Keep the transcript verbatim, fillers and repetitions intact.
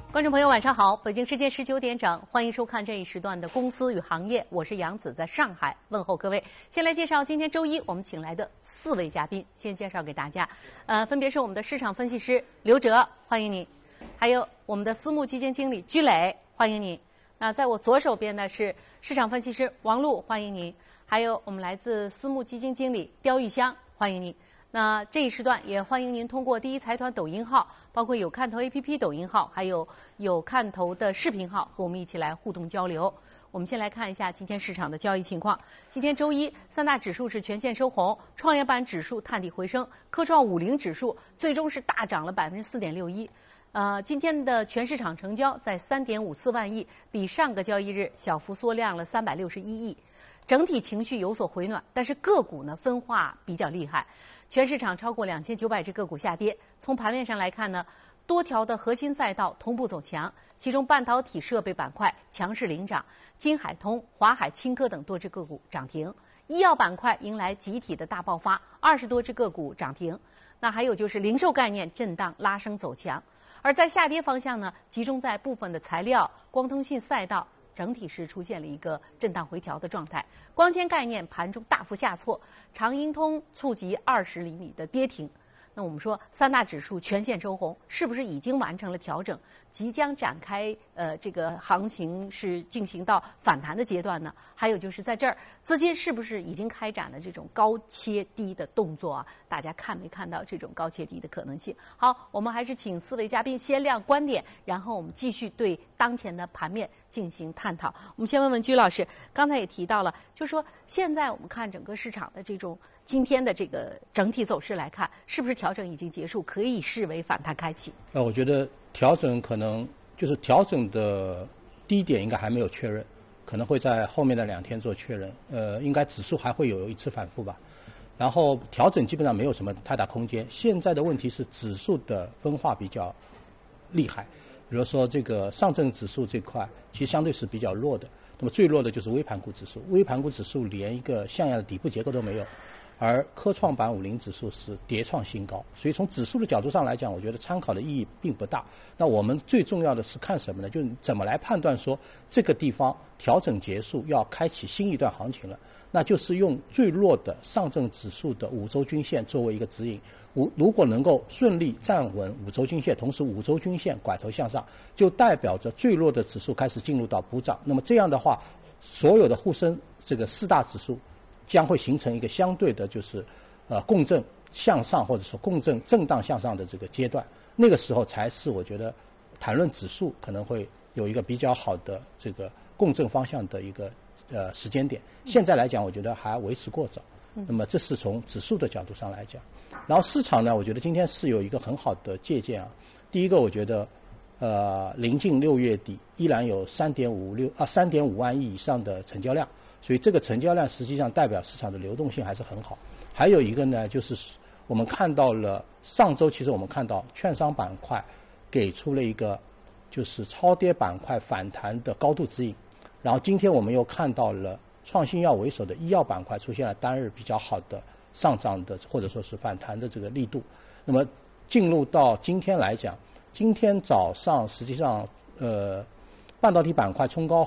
观众朋友，晚上好！北京时间十九点整，欢迎收看这一时段的《公司与行业》，我是杨子，在上海问候各位。先来介绍今天周一我们请来的四位嘉宾，先介绍给大家，呃，分别是我们的市场分析师刘哲，欢迎你；还有我们的私募基金经理居磊，欢迎你。那在我左手边呢是市场分析师王璐，欢迎您；还有我们来自私募基金经理刁玉香，欢迎您。那这一时段也欢迎您通过第一财团抖音号，包括有看头 A P P 抖音号，还有有看头的视频号，和我们一起来互动交流。我们先来看一下今天市场的交易情况。今天周一，三大指数是全线收红，创业板指数探底回升，科创五零指数最终是大涨了百分之四点六一。呃，今天的全市场成交在三点五四万亿，比上个交易日小幅缩量了三百六十一亿。整体情绪有所回暖，但是个股呢分化比较厉害。全市场超过两千九百只个股下跌。从盘面上来看呢，多条的核心赛道同步走强，其中半导体设备板块强势领涨，金海通、华海轻科等多只个股涨停。医药板块迎来集体的大爆发，二十多只个股涨停。那还有就是零售概念震荡拉升走强。而在下跌方向呢，集中在部分的材料、光通信赛道。整体是出现了一个震荡回调的状态，光纤概念盘中大幅下挫，长英通触及二十厘米的跌停。那我们说三大指数全线收红，是不是已经完成了调整，即将展开呃这个行情是进行到反弹的阶段呢？还有就是在这儿资金是不是已经开展了这种高切低的动作啊？大家看没看到这种高切低的可能性？好，我们还是请四位嘉宾先亮观点，然后我们继续对当前的盘面进行探讨。我们先问问居老师，刚才也提到了，就是说现在我们看整个市场的这种今天的这个整体走势来看，是不是调整已经结束，可以视为反弹开启？ 呃，我觉得调整可能就是调整的低点应该还没有确认，可能会在后面的两天做确认。呃，应该指数还会有一次反复吧。然后调整基本上没有什么太大空间。现在的问题是指数的分化比较厉害，比如说这个上证指数这块其实相对是比较弱的，那么最弱的就是微盘股指数，微盘股指数连一个像样的底部结构都没有。而科创板五零指数是跌创新高，所以从指数的角度上来讲，我觉得参考的意义并不大。那我们最重要的是看什么呢？就是怎么来判断说这个地方调整结束，要开启新一段行情了。那就是用最弱的上证指数的五周均线作为一个指引。五如果能够顺利站稳五周均线，同时五周均线拐头向上，就代表着最弱的指数开始进入到补涨。那么这样的话，所有的沪深这个四大指数将会形成一个相对的，就是呃共振向上或者说共振震荡向上的这个阶段。那个时候才是我觉得谈论指数可能会有一个比较好的这个共振方向的一个呃时间点。现在来讲，我觉得还为时过早。那么这是从指数的角度上来讲。然后市场呢，我觉得今天是有一个很好的借鉴啊。第一个，我觉得呃临近六月底，依然有三点五六啊三点五万亿以上的成交量。所以这个成交量实际上代表市场的流动性还是很好。还有一个呢，就是我们看到了上周，其实我们看到券商板块给出了一个就是超跌板块反弹的高度指引，然后今天我们又看到了创新药为首的医药板块出现了单日比较好的上涨的或者说是反弹的这个力度。那么进入到今天来讲，今天早上实际上呃半导体板块冲高